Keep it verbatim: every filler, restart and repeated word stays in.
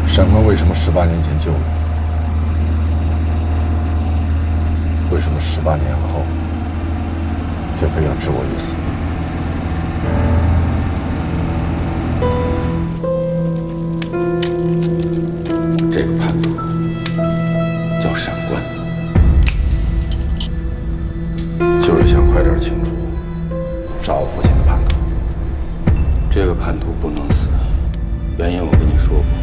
沈坤为什么十八年前救了你？为什么十八年后却非要置我于死地？ 这个叛徒叫闪官， 就是想快点清除杀我父亲的叛徒。 这个叛徒不能死，原因我跟你说过。